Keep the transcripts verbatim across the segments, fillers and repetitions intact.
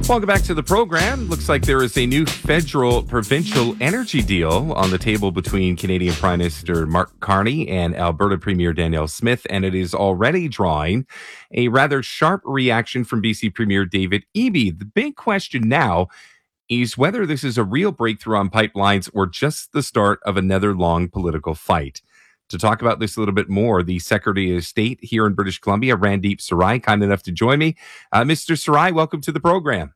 Welcome back to the program. Looks like there is a new federal provincial energy deal on the table between Canadian Prime Minister Mark Carney and Alberta Premier Danielle Smith, and it is already drawing a rather sharp reaction from B C Premier David Eby. The big question now is whether this is a real breakthrough on pipelines or just the start of another long political fight. To talk about this a little bit more, the Secretary of State here in British Columbia, Randeep Sarai, kind enough to join me. Uh, Mister Sarai, welcome to the program.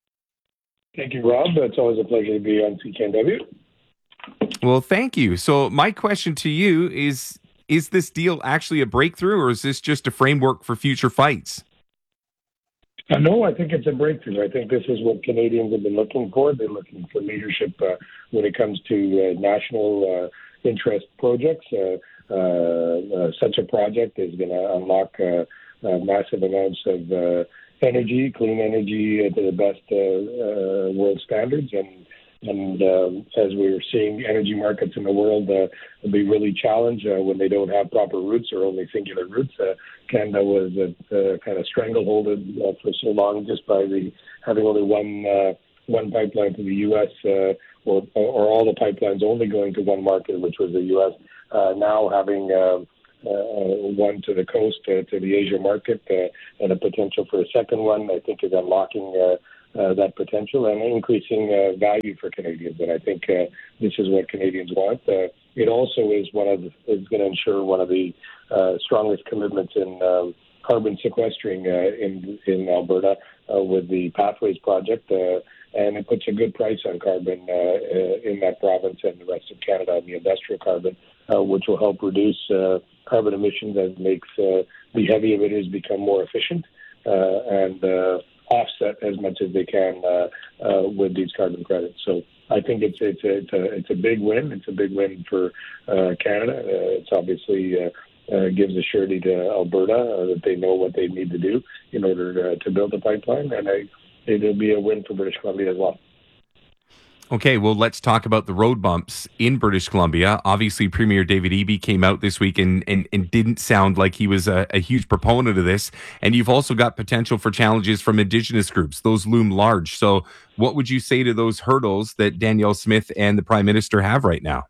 Thank you, Rob. It's always a pleasure to be on C K N W. Well, thank you. So my question to you is, is this deal actually a breakthrough, or is this just a framework for future fights? Uh, no, I think it's a breakthrough. I think this is what Canadians have been looking for. They're looking for leadership uh, when it comes to uh, national uh, interest projects. Uh, uh, uh, such a project is going to unlock uh, uh, massive amounts of uh, energy, clean energy uh, to the best uh, uh, world standards. And and um, as we're seeing energy markets in the world uh, be really challenged uh, when they don't have proper routes or only singular routes. Uh, Canada was uh, uh, kind of strangleholded uh, for so long just by the having only one uh, one pipeline to the U S uh, or, or all the pipelines only going to one market, which was the U S. Uh, now having uh, uh, one to the coast, uh, to the Asia market, uh, and a potential for a second one, I think is unlocking uh, uh, that potential and increasing uh, value for Canadians. And I think uh, this is what Canadians want. Uh, it also is one of the, is going to ensure one of the uh, strongest commitments in um, carbon sequestering uh, in in Alberta uh, with the Pathways project, uh, and it puts a good price on carbon uh, uh, in that province and the rest of Canada and the industrial carbon, uh, which will help reduce uh, carbon emissions as it makes uh, the heavy emitters become more efficient uh, and uh, offset as much as they can uh, uh, with these carbon credits. So I think it's it's a, it's a it's a big win. It's a big win for uh, Canada. Uh, it's obviously uh, uh, gives a surety to Alberta uh, that they know what they need to do in order to, to build the pipeline, and I, it'll be a win for British Columbia as well. Okay, well, let's talk about the road bumps in British Columbia. Obviously, Premier David Eby came out this week and, and, and didn't sound like he was a, a huge proponent of this. And you've also got potential for challenges from Indigenous groups. Those loom large. So what would you say to those hurdles that Danielle Smith and the Prime Minister have right now?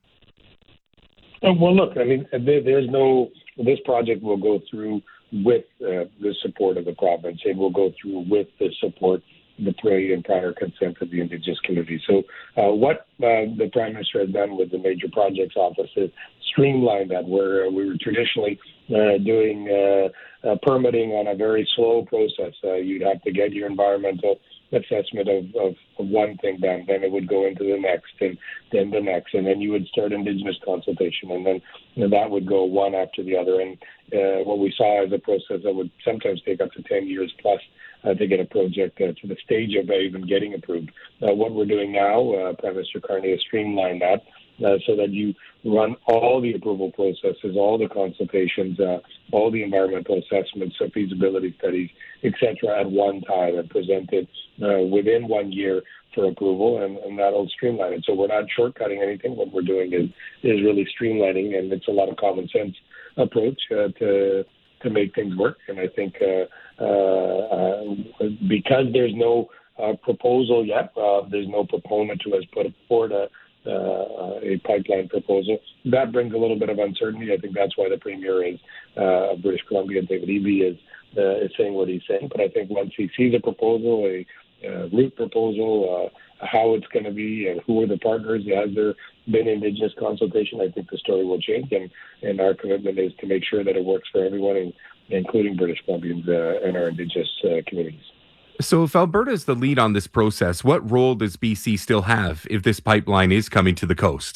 Uh, well, look, I mean, there, there's no, this project will go through with uh, the support of the province. It will go through with the support the pre and prior consent of the Indigenous community. So uh, what uh, the Prime Minister has done with the Major Projects Office is streamline that, where we were traditionally uh, doing uh, uh, permitting on a very slow process. Uh, you'd have to get your environmental assessment of, of, of one thing done, then it would go into the next, and then the next, and then you would start Indigenous consultation, and then you know, that would go one after the other. And uh, what we saw is a process that would sometimes take up to ten years plus uh, to get a project uh, to the stage of even getting approved. Uh, what we're doing now, uh, Prime Minister Carney has streamlined that uh, so that you run all the approval processes, all the consultations, uh, all the environmental assessments, uh, feasibility studies, et cetera, at one time and present it uh, within one year for approval, and, and that'll streamline it. So we're not shortcutting anything. What we're doing is is really streamlining, and it's a lot of common sense approach uh, to to make things work. And I think uh, uh, uh, because there's no uh, proposal yet, uh, there's no proponent who has put forward a Uh, a pipeline proposal. That brings a little bit of uncertainty. I think that's why the Premier is uh, British Columbia, David Eby, is, uh, is saying what he's saying. But I think once he sees a proposal, a uh, route proposal, uh, how it's going to be, and who are the partners, has there been Indigenous consultation, I think the story will change. And, and our commitment is to make sure that it works for everyone, and, including British Columbians uh, and our Indigenous uh, communities. So if Alberta is the lead on this process, what role does B C still have if this pipeline is coming to the coast?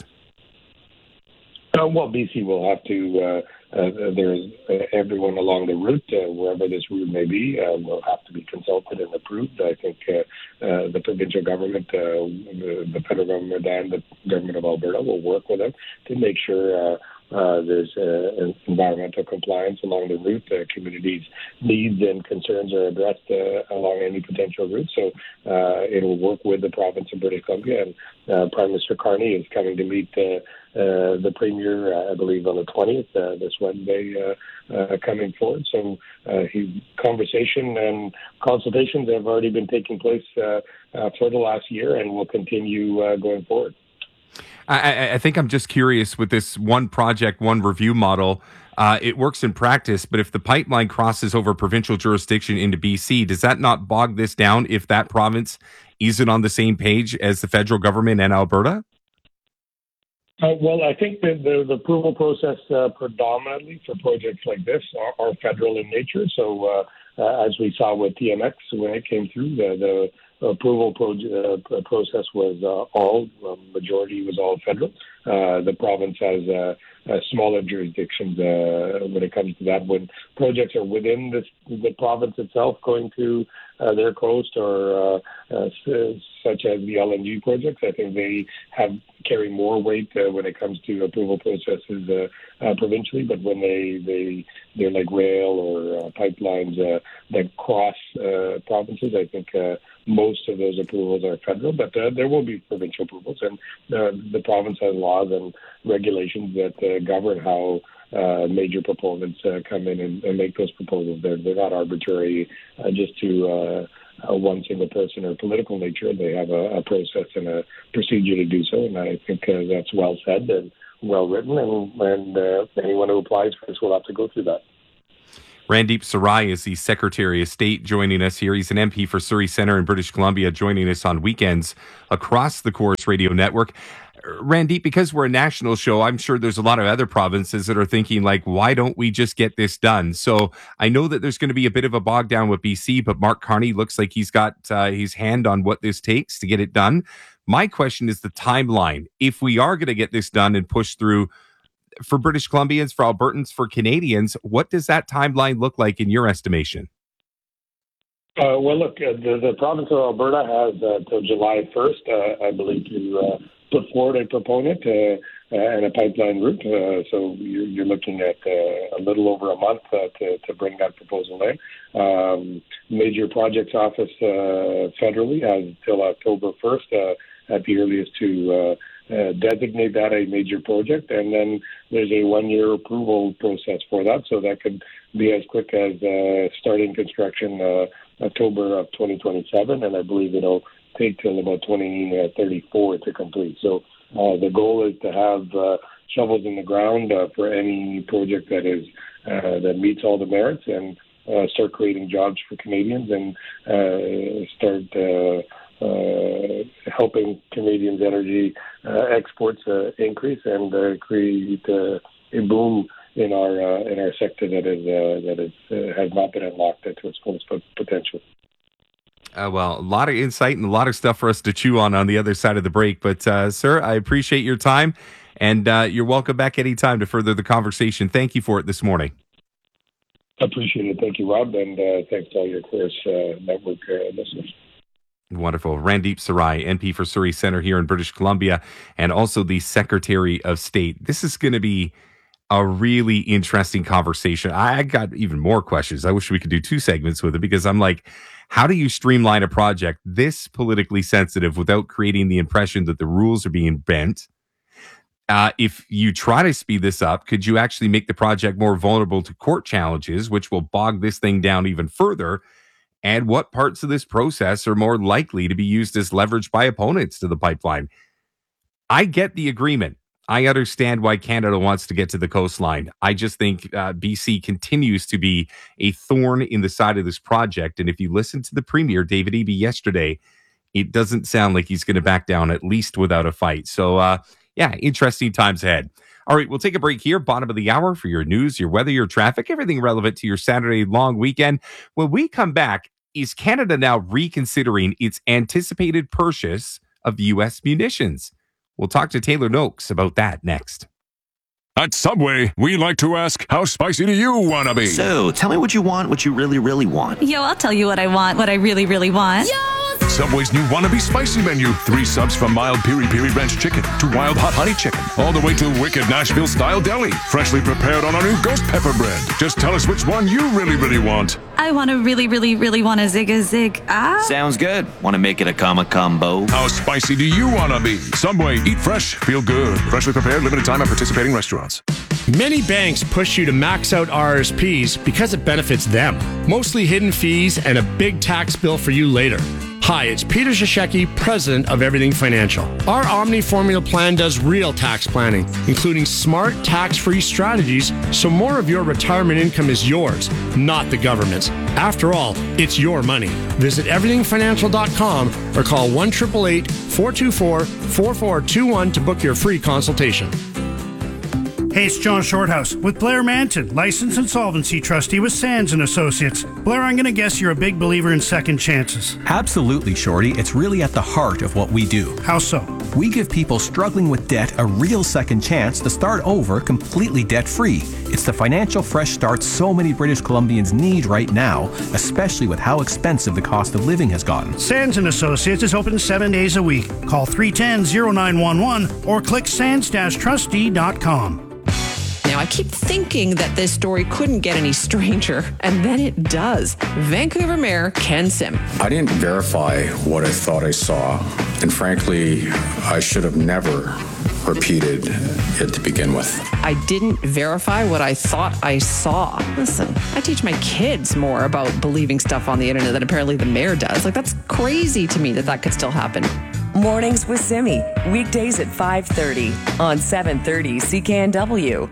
Uh, well, B C will have to, uh, uh, there's uh, everyone along the route, uh, wherever this route may be, uh, will have to be consulted and approved. I think uh, uh, the provincial government, uh, the, the federal government and the government of Alberta will work with them to make sure uh, uh, there's uh, environmental compliance along the route. The community's needs and concerns are addressed uh, along any potential route. So uh, it will work with the province of British Columbia. And uh, Prime Minister Carney is coming to meet uh, uh, the Premier, uh, I believe, on the twentieth, uh, this Wednesday, uh, uh, coming forward. So uh, he, conversation and consultations have already been taking place uh, uh, for the last year and will continue uh, going forward. I, I think I'm just curious with this one project, one review model. Uh, it works in practice, but if the pipeline crosses over provincial jurisdiction into B C, does that not bog this down if that province isn't on the same page as the federal government and Alberta? Uh, well, I think that the, the approval process uh, predominantly for projects like this are, are federal in nature. So uh, uh, as we saw with T M X when it came through, the, the approval pro- uh, process was uh, all, uh, majority was all federal. Uh, the province has uh, uh, smaller jurisdictions uh, when it comes to that. When projects are within this, the province itself going to uh, their coast or uh, uh, such as the L N G projects, I think they have carry more weight uh, when it comes to approval processes uh, uh, provincially. But when they, they, they're like rail or uh, pipelines uh, that cross uh, provinces, I think uh, most of those approvals are federal, but uh, there will be provincial approvals. And uh, the province has laws and regulations that uh, govern how uh, major proponents uh, come in and, and make those proposals. They're, they're not arbitrary uh, just to uh, uh, one single person or political nature. They have a, a process and a procedure to do so, and I think uh, that's well said and well written, and, and uh, anyone who applies for this will have to go through that. Randeep Sarai is the Secretary of State joining us here. He's an M P for Surrey Centre in British Columbia, joining us on weekends across the Corus Radio Network. Randeep, because we're a national show, I'm sure there's a lot of other provinces that are thinking, like, why don't we just get this done? So I know that there's going to be a bit of a bog down with B C, but Mark Carney looks like he's got uh, his hand on what this takes to get it done. My question is the timeline. If we are going to get this done and push through, for British Columbians, for Albertans, for Canadians, what does that timeline look like in your estimation? Uh, well, look, uh, the, the province of Alberta has uh, till July first, uh, I believe, to uh, put forward a proponent uh, uh, and a pipeline route. Uh, so you're, you're looking at uh, a little over a month uh, to, to bring that proposal in. Um, Major Projects Office uh, federally has till October first uh, at the earliest to uh, Uh, designate that a major project, and then there's a one-year approval process for that, so that could be as quick as uh, starting construction uh, October of twenty twenty-seven, and I believe it'll take till about twenty thirty-four to complete. So uh, the goal is to have uh, shovels in the ground uh, for any project that is uh, that meets all the merits, and uh, start creating jobs for Canadians, and uh, start uh, Uh, helping Canadians' energy uh, exports uh, increase and uh, create uh, a boom in our uh, in our sector that is uh, that is uh, has not been unlocked to its fullest potential. Uh, well, a lot of insight and a lot of stuff for us to chew on on the other side of the break. But, uh, sir, I appreciate your time, and uh, you're welcome back anytime to further the conversation. Thank you for it this morning. I appreciate it. Thank you, Rob, and uh, thanks to all your Corus uh, Network uh, listeners. Wonderful. Randeep Sarai, M P for Surrey Centre here in British Columbia, and also the Secretary of State. This is going to be a really interesting conversation. I got even more questions. I wish we could do two segments with it, because I'm like, how do you streamline a project this politically sensitive without creating the impression that the rules are being bent? Uh, if you try to speed this up, could you actually make the project more vulnerable to court challenges, which will bog this thing down even further? And what parts of this process are more likely to be used as leverage by opponents to the pipeline? I get the agreement. I understand why Canada wants to get to the coastline. I just think uh, B C continues to be a thorn in the side of this project. And if you listen to the Premier, David Eby, yesterday, it doesn't sound like he's going to back down, at least without a fight. So, uh, yeah, interesting times ahead. All right, we'll take a break here, bottom of the hour, for your news, your weather, your traffic, everything relevant to your Saturday long weekend. When we come back, is Canada now reconsidering its anticipated purchase of U S munitions? We'll talk to Taylor Noakes about that next. At Subway, we like to ask, how spicy do you want to be? So, tell me what you want, what you really, really want. Yo, I'll tell you what I want, what I really, really want. Yo! Subway's new Wannabe Spicy Menu. Three subs from mild Piri Piri Ranch Chicken to wild hot honey chicken, all the way to wicked Nashville-style deli. Freshly prepared on our new ghost pepper bread. Just tell us which one you really, really want. I want to really, really, really want a zig a zig. Ah. Sounds good. Want to make it a comma combo? How spicy do you want to be? Subway, eat fresh, feel good. Freshly prepared, limited time at participating restaurants. Many banks push you to max out R R S Ps because it benefits them. Mostly hidden fees and a big tax bill for you later. Hi, it's Peter Zaszecki, president of Everything Financial. Our Omni Formula plan does real tax planning, including smart, tax-free strategies, so more of your retirement income is yours, not the government's. After all, it's your money. Visit everything financial dot com or call one eight eight eight, four two four, four four two one to book your free consultation. Hey, it's John Shorthouse with Blair Manton, licensed insolvency trustee with Sands and Associates. Blair, I'm going to guess you're a big believer in second chances. Absolutely, Shorty. It's really at the heart of what we do. How so? We give people struggling with debt a real second chance to start over completely debt-free. It's the financial fresh start so many British Columbians need right now, especially with how expensive the cost of living has gotten. Sands and Associates is open seven days a week. Call three one zero, zero nine one one or click sands dash trustee dot com. Now, I keep thinking that this story couldn't get any stranger, and then it does. Vancouver Mayor Ken Sim. I didn't verify what I thought I saw, and frankly, I should have never repeated it to begin with. I didn't verify what I thought I saw. Listen, I teach my kids more about believing stuff on the internet than apparently the mayor does. Like, that's crazy to me that that could still happen. Mornings with Simi, weekdays at five thirty on seven thirty C K N W.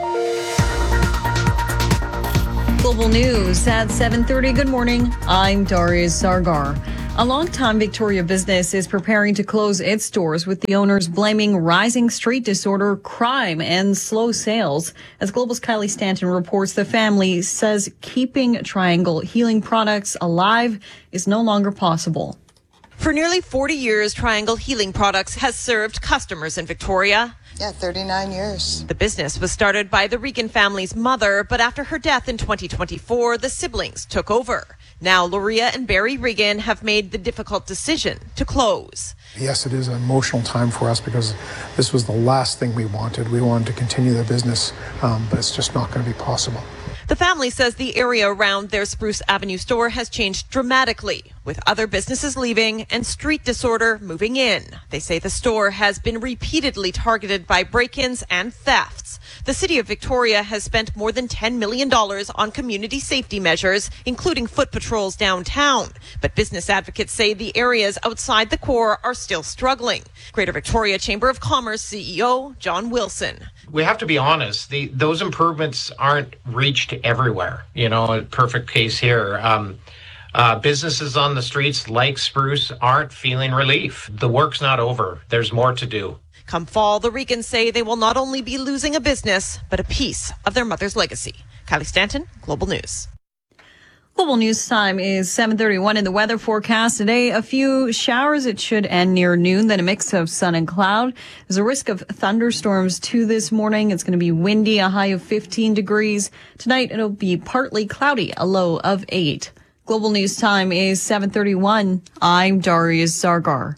Global News at seven thirty. Good morning. I'm Darius Sargar. A longtime Victoria business is preparing to close its doors, with the owners blaming rising street disorder, crime, and slow sales. As Global's Kylie Stanton reports, the family says keeping Triangle Healing Products alive is no longer possible. For nearly forty years, Triangle Healing Products has served customers in Victoria. Yeah, thirty-nine years. The business was started by the Regan family's mother, but after her death in twenty twenty-four, the siblings took over. Now, Loria and Barry Regan have made the difficult decision to close. Yes, it is an emotional time for us because this was the last thing we wanted. We wanted to continue the business, um, but it's just not going to be possible. The family says the area around their Spruce Avenue store has changed dramatically, with other businesses leaving and street disorder moving in. They say the store has been repeatedly targeted by break-ins and thefts. The city of Victoria has spent more than ten million dollars on community safety measures, including foot patrols downtown. But business advocates say the areas outside the core are still struggling. Greater Victoria Chamber of Commerce C E O John Wilson. We have to be honest, the, those improvements aren't reached everywhere. You know, a perfect case here. Um, uh, businesses on the streets like Spruce aren't feeling relief. The work's not over. There's more to do. Come fall, the Regans say they will not only be losing a business, but a piece of their mother's legacy. Kylie Stanton, Global News. Global News time is seven thirty-one. In the weather forecast today, a few showers. It should end near noon, then a mix of sun and cloud. There's a risk of thunderstorms too this morning. It's going to be windy, a high of fifteen degrees. Tonight, it'll be partly cloudy, a low of eight. Global News time is seven thirty-one. I'm Darius Sargar.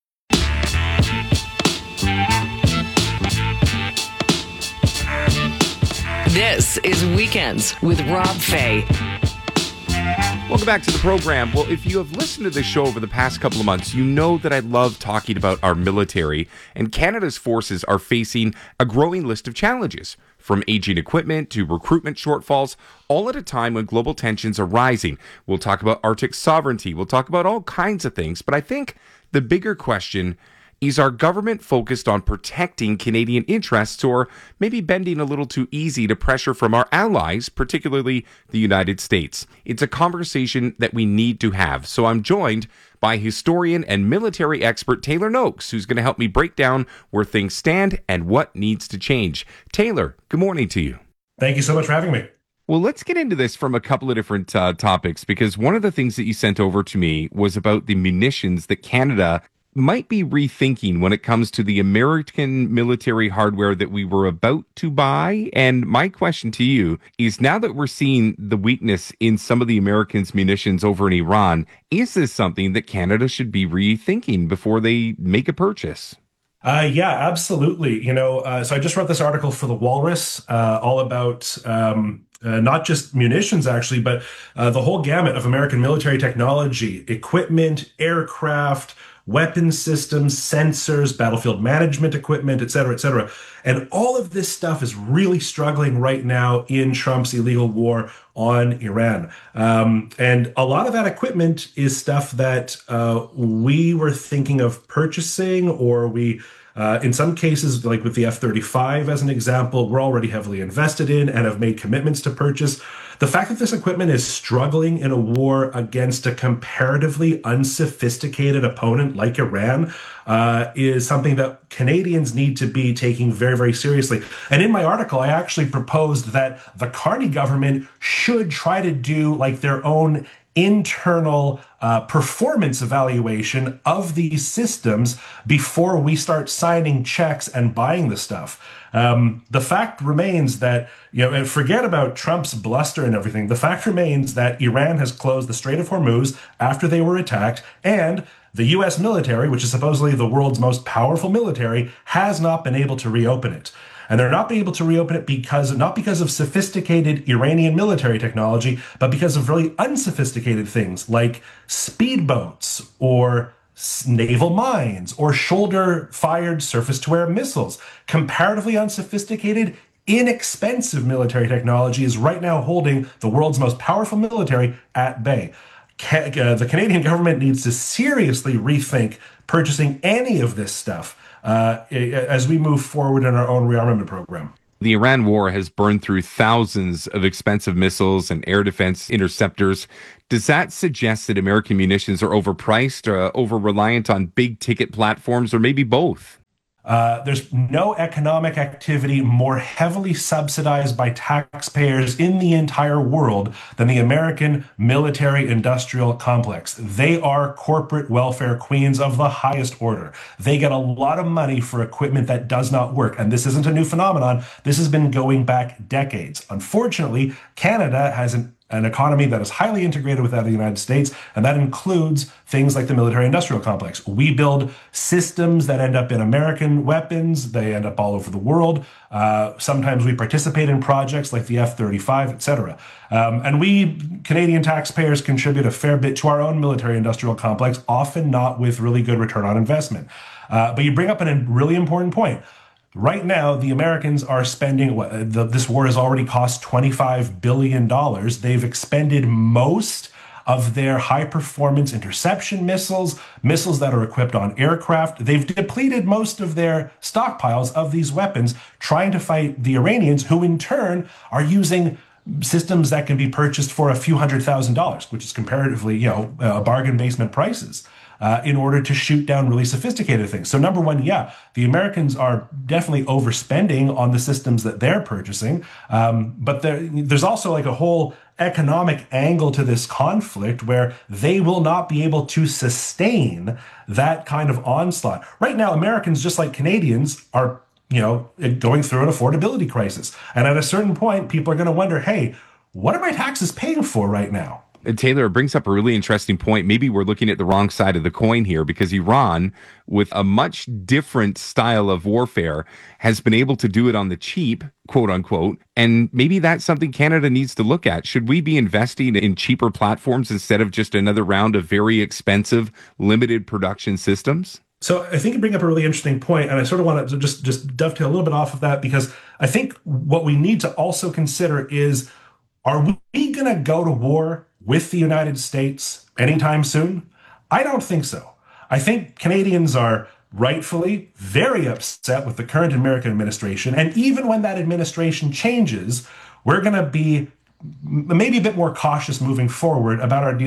This is Weekends with Rob Fay. Welcome back to the program. Well, if you have listened to this show over the past couple of months, you know that I love talking about our military, and Canada's forces are facing a growing list of challenges, from aging equipment to recruitment shortfalls, all at a time when global tensions are rising. We'll talk about Arctic sovereignty. We'll talk about all kinds of things, but I think the bigger question is, our government focused on protecting Canadian interests, or maybe bending a little too easy to pressure from our allies, particularly the United States? It's a conversation that we need to have. So I'm joined by historian and military expert Taylor Noakes, who's going to help me break down where things stand and what needs to change. Taylor, good morning to you. Thank you so much for having me. Well, let's get into this from a couple of different uh, topics, because one of the things that you sent over to me was about the munitions that Canada might be rethinking when it comes to the American military hardware that we were about to buy. And my question to you is, now that we're seeing the weakness in some of the Americans' munitions over in Iran, is this something that Canada should be rethinking before they make a purchase? Uh, yeah, absolutely. You know, uh, so I just wrote this article for The Walrus, uh, all about um, uh, not just munitions, actually, but uh, the whole gamut of American military technology, equipment, aircraft, weapons systems, sensors, battlefield management equipment, et cetera, et cetera. And all of this stuff is really struggling right now in Trump's illegal war on Iran. Um, and a lot of that equipment is stuff that uh, we were thinking of purchasing, or we, uh, in some cases, like with the F thirty-five as an example, we're already heavily invested in and have made commitments to purchase. The fact that this equipment is struggling in a war against a comparatively unsophisticated opponent like Iran uh, is something that Canadians need to be taking very, very seriously. And in my article, I actually proposed that the Carney government should try to do like their own internal uh, performance evaluation of these systems before we start signing checks and buying the stuff. Um, the fact remains that, you know, and forget about Trump's bluster and everything. The fact remains that Iran has closed the Strait of Hormuz after they were attacked, and the U S military, which is supposedly the world's most powerful military, has not been able to reopen it. And they're not being able to reopen it because, not because of sophisticated Iranian military technology, but because of really unsophisticated things like speedboats or naval mines or shoulder-fired surface-to-air missiles. Comparatively unsophisticated, inexpensive military technology is right now holding the world's most powerful military at bay. Ca- uh, the Canadian government needs to seriously rethink purchasing any of this stuff uh, as we move forward in our own rearmament program. The Iran war has burned through thousands of expensive missiles and air defense interceptors. Does that suggest that American munitions are overpriced, uh, over-reliant on big-ticket platforms, or maybe both? Uh, there's no economic activity more heavily subsidized by taxpayers in the entire world than the American military-industrial complex. They are corporate welfare queens of the highest order. They get a lot of money for equipment that does not work. And this isn't a new phenomenon. This has been going back decades. Unfortunately, Canada has an an economy that is highly integrated with that of the United States, and that includes things like the military-industrial complex. We build systems that end up in American weapons. They end up all over the world. Uh, sometimes we participate in projects like the F thirty-five, et cetera. Um, and we, Canadian taxpayers, contribute a fair bit to our own military-industrial complex, often not with really good return on investment. Uh, but you bring up a really important point. Right now, the Americans are spending, the, this war has already cost twenty-five billion dollars. They've expended most of their high-performance interception missiles, missiles that are equipped on aircraft. They've depleted most of their stockpiles of these weapons, trying to fight the Iranians, who in turn are using systems that can be purchased for a few hundred thousand dollars, which is comparatively, you know, uh, bargain basement prices. Uh, in order to shoot down really sophisticated things. So number one, yeah, the Americans are definitely overspending on the systems that they're purchasing. Um, but there, there's also like a whole economic angle to this conflict where they will not be able to sustain that kind of onslaught. Right now, Americans, just like Canadians, are, you know, going through an affordability crisis. And at a certain point, people are going to wonder, hey, what are my taxes paying for right now? Taylor, it brings up a really interesting point. Maybe we're looking at the wrong side of the coin here, because Iran, with a much different style of warfare, has been able to do it on the cheap, quote unquote. And maybe that's something Canada needs to look at. Should we be investing in cheaper platforms instead of just another round of very expensive, limited production systems? So I think you bring up a really interesting point, and I sort of want to just, just dovetail a little bit off of that, because I think what we need to also consider is, are we going to go to war with the United States anytime soon? I don't think so. I think Canadians are rightfully very upset with the current American administration. And even when that administration changes, we're going to be maybe a bit more cautious moving forward about our dealings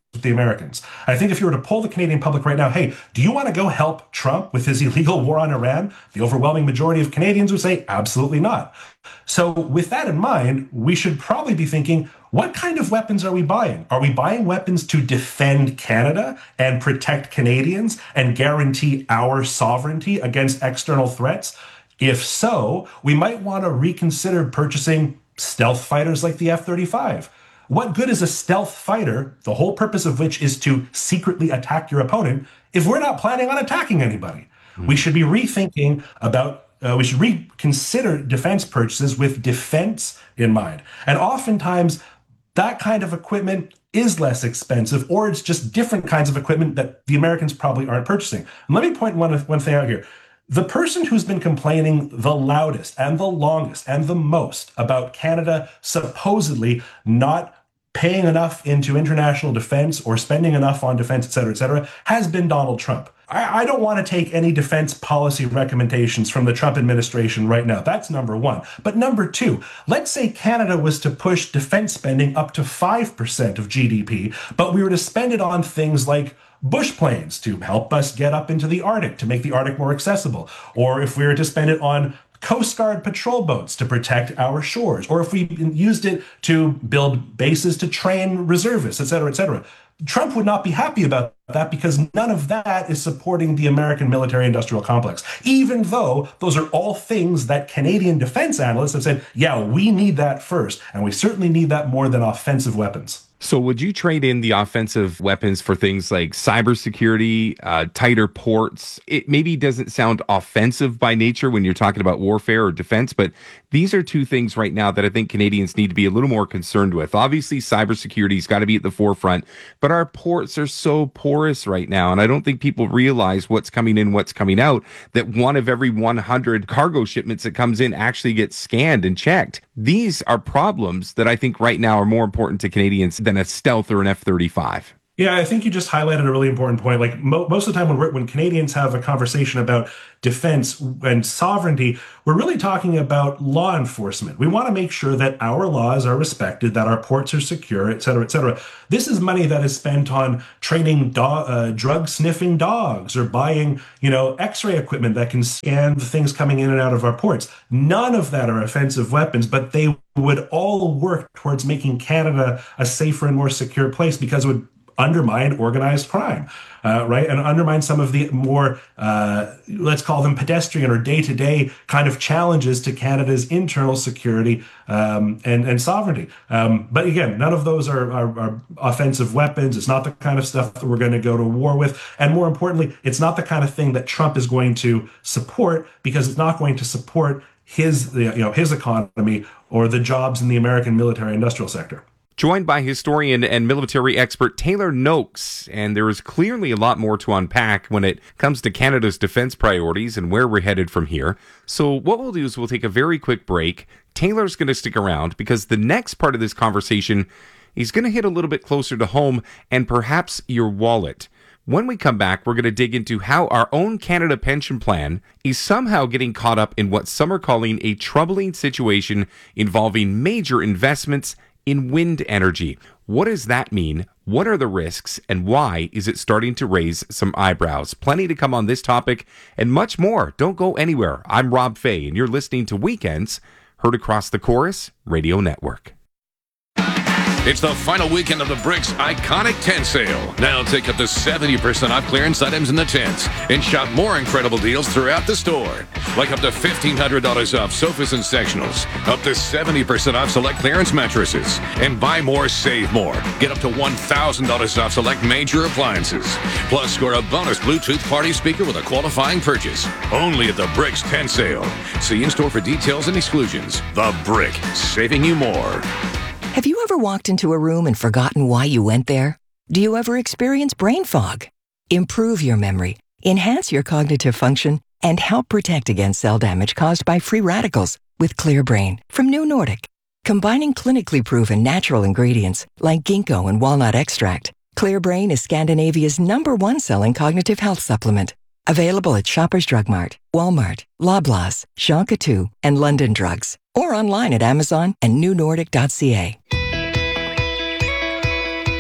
with the Americans. I think if you were to poll the Canadian public right now, hey, do you want to go help Trump with his illegal war on Iran? The overwhelming majority of Canadians would say absolutely not. So with that in mind, we should probably be thinking, what kind of weapons are we buying? Are we buying weapons to defend Canada and protect Canadians and guarantee our sovereignty against external threats? If so, we might want to reconsider purchasing stealth fighters like the F thirty-five. What good is a stealth fighter, the whole purpose of which is to secretly attack your opponent, if we're not planning on attacking anybody? Mm-hmm. We should be rethinking about Uh, we should reconsider defense purchases with defense in mind. And oftentimes, that kind of equipment is less expensive, or it's just different kinds of equipment that the Americans probably aren't purchasing. And let me point one, one thing out here. The person who's been complaining the loudest and the longest and the most about Canada supposedly not paying enough into international defense or spending enough on defense, et cetera, et cetera, has been Donald Trump. I, I don't want to take any defense policy recommendations from the Trump administration right now. That's number one. But number two, let's say Canada was to push defense spending up to five percent of G D P, but we were to spend it on things like bush planes to help us get up into the Arctic, to make the Arctic more accessible. Or if we were to spend it on Coast Guard patrol boats to protect our shores, or if we used it to build bases to train reservists, et cetera, et cetera. Trump would not be happy about that because none of that is supporting the American military-industrial complex, even though those are all things that Canadian defense analysts have said, yeah, we need that first, and we certainly need that more than offensive weapons. So would you trade in the offensive weapons for things like cybersecurity, uh, tighter ports? It maybe doesn't sound offensive by nature when you're talking about warfare or defense, but these are two things right now that I think Canadians need to be a little more concerned with. Obviously, cybersecurity's got to be at the forefront, but our ports are so porous right now, and I don't think people realize what's coming in, what's coming out, that one of every one hundred cargo shipments that comes in actually gets scanned and checked. These are problems that I think right now are more important to Canadians than a stealth or an F thirty-five. Yeah, I think you just highlighted a really important point. Like mo- most of the time when we're, when Canadians have a conversation about defense and sovereignty, we're really talking about law enforcement. We want to make sure that our laws are respected, that our ports are secure, et cetera, et cetera. This is money that is spent on training do- uh, drug sniffing dogs or buying, you know, X-ray equipment that can scan the things coming in and out of our ports. None of that are offensive weapons, but they would all work towards making Canada a safer and more secure place because it would undermine organized crime, uh, right? And undermine some of the more, uh, let's call them pedestrian or day-to-day kind of challenges to Canada's internal security um, and, and sovereignty. Um, but again, none of those are, are, are offensive weapons. It's not the kind of stuff that we're going to go to war with. And more importantly, it's not the kind of thing that Trump is going to support because it's not going to support his, you know, his economy or the jobs in the American military industrial sector. Joined by historian and military expert Taylor Noakes, and there is clearly a lot more to unpack when it comes to Canada's defense priorities and where we're headed from here. So what we'll do is we'll take a very quick break. Taylor's going to stick around because the next part of this conversation is going to hit a little bit closer to home and perhaps your wallet. When we come back, we're going to dig into how our own Canada pension plan is somehow getting caught up in what some are calling a troubling situation involving major investments in wind energy. What does that mean? What are the risks? And why is it starting to raise some eyebrows? Plenty to come on this topic and much more. Don't go anywhere. I'm Rob Fay, and you're listening to Weekends, heard across the Chorus Radio Network. It's the final weekend of the Bricks Iconic Tent Sale. Now take up to seventy percent off clearance items in the tents and shop more incredible deals throughout the store. Like up to fifteen hundred dollars off sofas and sectionals, up to seventy percent off select clearance mattresses, and buy more, save more. Get up to one thousand dollars off select major appliances. Plus, score a bonus Bluetooth party speaker with a qualifying purchase. Only at the Bricks Tent Sale. See in-store for details and exclusions. The Brick, saving you more. Have you ever walked into a room and forgotten why you went there? Do you ever experience brain fog? Improve your memory, enhance your cognitive function, and help protect against cell damage caused by free radicals with Clear Brain from New Nordic. Combining clinically proven natural ingredients like ginkgo and walnut extract, Clear Brain is Scandinavia's number one selling cognitive health supplement. Available at Shoppers Drug Mart, Walmart, Loblaws, Shonka two, and London Drugs. Or online at Amazon and new nordic dot c a.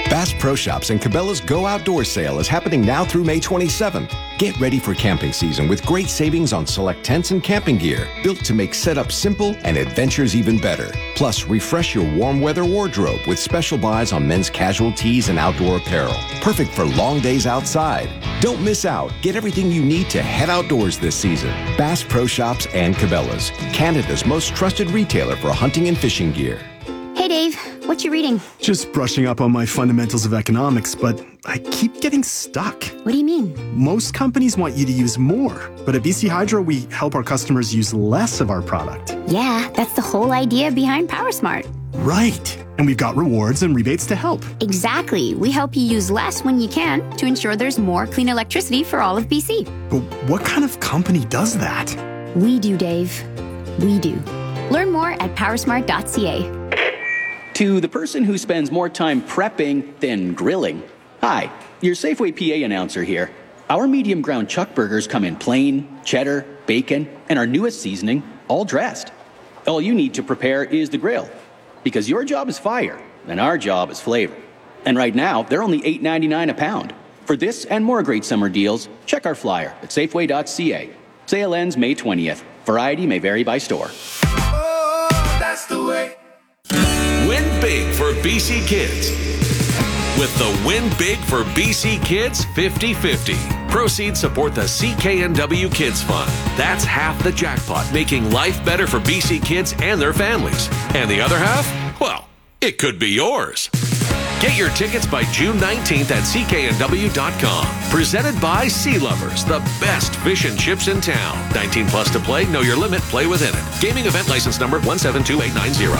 Bass Pro Shops and Cabela's Go Outdoor Sale is happening now through May twenty-seventh. Get ready for camping season with great savings on select tents and camping gear, built to make setup simple and adventures even better. Plus, refresh your warm weather wardrobe with special buys on men's casual tees and outdoor apparel. Perfect for long days outside. Don't miss out. Get everything you need to head outdoors this season. Bass Pro Shops and Cabela's, Canada's most trusted retailer for hunting and fishing gear. Hey Dave, what you reading? Just brushing up on my fundamentals of economics, but I keep getting stuck. What do you mean? Most companies want you to use more, but at B C Hydro, we help our customers use less of our product. Yeah, that's the whole idea behind PowerSmart. Right. And we've got rewards and rebates to help. Exactly. We help you use less when you can to ensure there's more clean electricity for all of B C. But what kind of company does that? We do, Dave. We do. Learn more at powersmart dot c a. To the person who spends more time prepping than grilling. Hi, your Safeway P A announcer here. Our medium ground chuck burgers come in plain, cheddar, bacon, and our newest seasoning, all dressed. All you need to prepare is the grill. Because your job is fire, and our job is flavor. And right now, they're only eight ninety-nine a pound. For this and more great summer deals, check our flyer at safeway dot c a. Sale ends May twentieth. Variety may vary by store. Oh, that's the way. Win big for B C Kids with the Win Big for B C Kids fifty fifty. Proceeds support the C K N W Kids Fund. That's half the jackpot, making life better for B C kids and their families. And the other half? Well, it could be yours. Get your tickets by June nineteenth at c k n w dot com. Presented by Sea Lovers, the best fish and chips in town. nineteen plus to play, know your limit, play within it. Gaming event license number one seven two eight nine zero.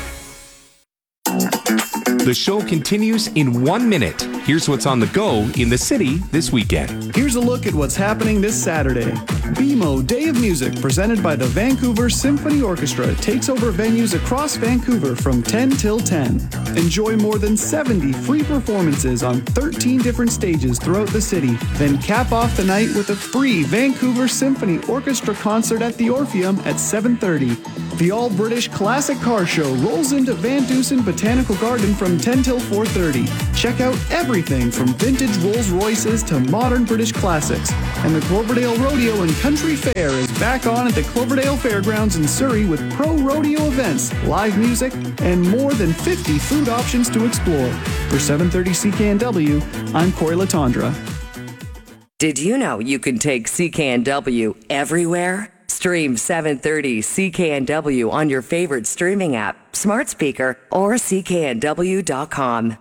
The show continues in one minute. Here's what's on the go in the city this weekend. Here's a look at what's happening this Saturday. B M O Day of Music, presented by the Vancouver Symphony Orchestra, takes over venues across Vancouver from ten till ten. Enjoy more than seventy free performances on thirteen different stages throughout the city. Then cap off the night with a free Vancouver Symphony Orchestra concert at the Orpheum at seven thirty. The all-British Classic Car Show rolls into Van Dusen Botanical Garden from ten till four thirty. Check out everything from vintage Rolls Royces to modern British classics. And the Cloverdale Rodeo and Country Fair is back on at the Cloverdale Fairgrounds in Surrey with pro rodeo events, live music, and more than fifty food options to explore. For seven thirty C K N W, I'm Corey Latondra. Did you know you can take C K N W everywhere? Stream seven thirty C K N W on your favorite streaming app, smart speaker, or c k n w dot com.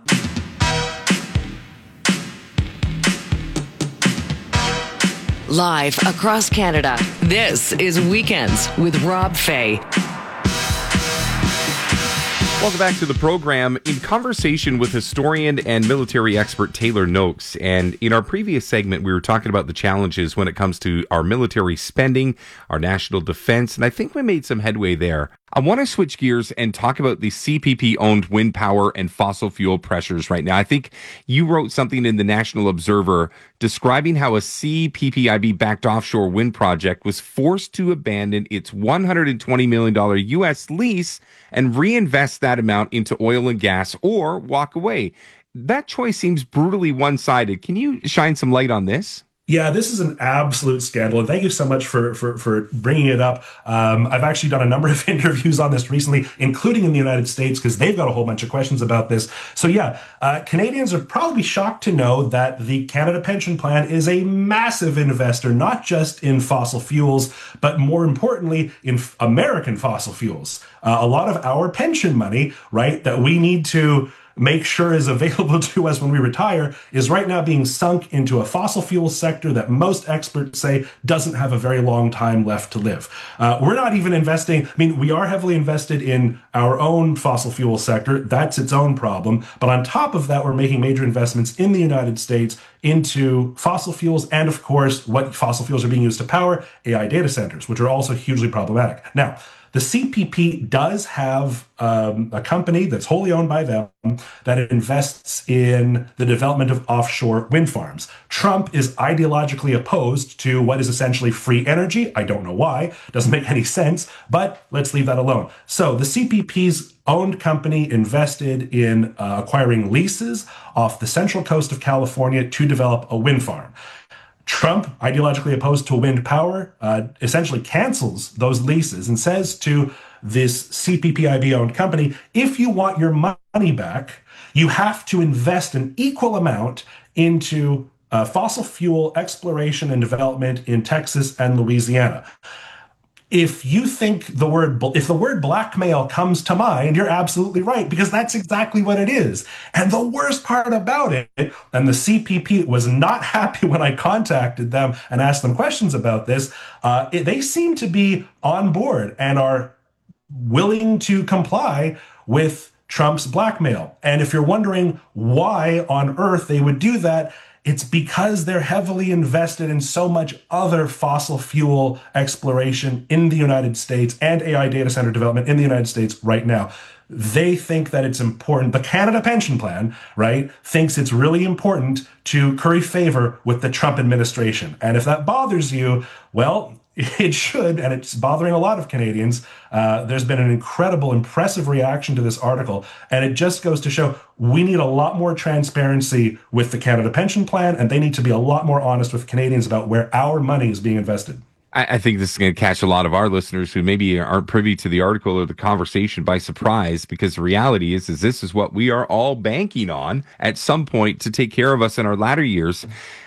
Live across Canada, this is Weekends with Rob Fay. Welcome back to the program. In conversation with historian and military expert Taylor Noakes, and in our previous segment, we were talking about the challenges when it comes to our military spending, our national defense, and I think we made some headway there. I want to switch gears and talk about the C P P-owned wind power and fossil fuel pressures right now. I think you wrote something in the National Observer describing how a C P P I B-backed offshore wind project was forced to abandon its one hundred twenty million dollars U S lease and reinvest that amount into oil and gas or walk away. That choice seems brutally one-sided. Can you shine some light on this? Yeah, this is an absolute scandal, and thank you so much for for, for bringing it up. Um, I've actually done a number of interviews on this recently, including in the United States, because they've got a whole bunch of questions about this. So yeah, uh, Canadians are probably shocked to know that the Canada Pension Plan is a massive investor, not just in fossil fuels, but more importantly, in f- American fossil fuels. Uh, a lot of our pension money, right, that we need to make sure is available to us when we retire is right now being sunk into a fossil fuel sector that most experts say doesn't have a very long time left to live. Uh, we're not even investing. I mean, we are heavily invested in our own fossil fuel sector. That's its own problem. But on top of that, we're making major investments in the United States into fossil fuels and, of course, what fossil fuels are being used to power A I data centers, which are also hugely problematic. Now, the C P P does have um, a company that's wholly owned by them that invests in the development of offshore wind farms. Trump is ideologically opposed to what is essentially free energy. I don't know why. Doesn't make any sense, but let's leave that alone. So the C P P's owned company invested in uh, acquiring leases off the central coast of California to develop a wind farm. Trump, ideologically opposed to wind power, uh, essentially cancels those leases and says to this C P P I B-owned company, if you want your money back, you have to invest an equal amount into uh, fossil fuel exploration and development in Texas and Louisiana. If you think the word, if the word blackmail comes to mind, you're absolutely right, because that's exactly what it is. And the worst part about it, and the C P P was not happy when I contacted them and asked them questions about this, uh, it, they seem to be on board and are willing to comply with Trump's blackmail. And if you're wondering why on earth they would do that, it's because they're heavily invested in so much other fossil fuel exploration in the United States and A I data center development in the United States right now. They think that it's important. The Canada Pension Plan, right, thinks it's really important to curry favor with the Trump administration. And if that bothers you, well, it should, and it's bothering a lot of Canadians. Uh, there's been an incredible, impressive reaction to this article, and it just goes to show we need a lot more transparency with the Canada Pension Plan, and they need to be a lot more honest with Canadians about where our money is being invested. I, I think this is going to catch a lot of our listeners who maybe aren't privy to the article or the conversation by surprise, because the reality is, is this is what we are all banking on at some point to take care of us in our latter years.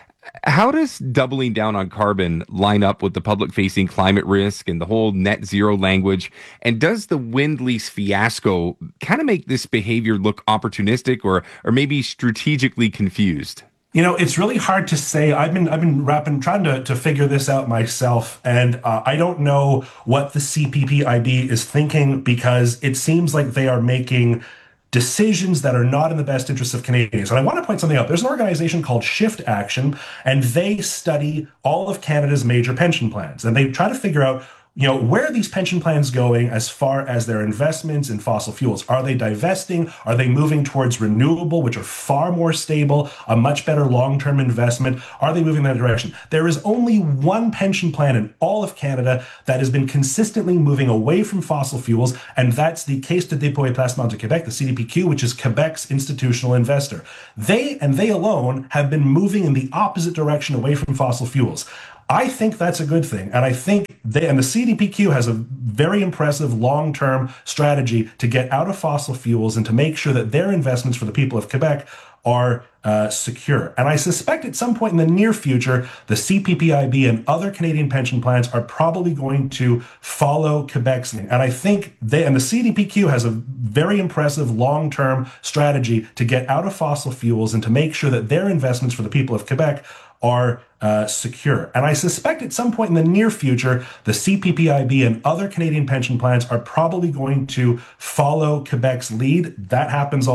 How does doubling down on carbon line up with the public-facing climate risk and the whole net zero language? And does the wind lease fiasco kind of make this behavior look opportunistic or or maybe strategically confused? You know, it's really hard to say. I've been I've been wrapping, trying to, to figure this out myself, and uh, I don't know what the C P P I B is thinking, because it seems like they are making decisions that are not in the best interests of Canadians. And I want to point something out. There's an organization called Shift Action, and they study all of Canada's major pension plans. And they try to figure out, you know, where are these pension plans going as far as their investments in fossil fuels? Are they divesting? Are they moving towards renewable, which are far more stable, a much better long-term investment? Are they moving in that direction? There is only one pension plan in all of Canada that has been consistently moving away from fossil fuels, and that's the Caisse de dépôt et placement de Québec, the C D P Q, which is Quebec's institutional investor. They, and they alone, have been moving in the opposite direction away from fossil fuels. I think that's a good thing. And I think they, and the C D P Q has a very impressive long-term strategy to get out of fossil fuels and to make sure that their investments for the people of Quebec are uh, secure. And I suspect at some point in the near future, the C P P I B and other Canadian pension plans are probably going to follow Quebec's lead. And I think they, and the C D P Q has a very impressive long-term strategy to get out of fossil fuels and to make sure that their investments for the people of Quebec are uh, secure. And I suspect at some point in the near future, the C P P I B and other Canadian pension plans are probably going to follow Quebec's lead. That happens all